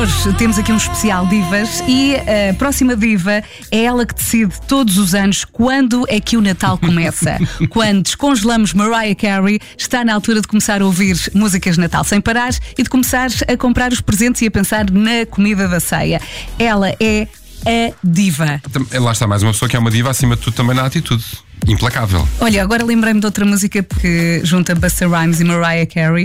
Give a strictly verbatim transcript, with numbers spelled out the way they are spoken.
Hoje temos aqui um especial divas e a próxima diva é ela que decide todos os anos quando é que o Natal começa. Quando descongelamos Mariah Carey, está na altura de começar a ouvir músicas de Natal sem parar e de começar a comprar os presentes e a pensar na comida da ceia. Ela é a diva. Lá está mais uma pessoa que é uma diva acima de tudo também na atitude. Implacável. Olha, agora lembrei-me de outra música que junta Busta Rhymes e Mariah Carey.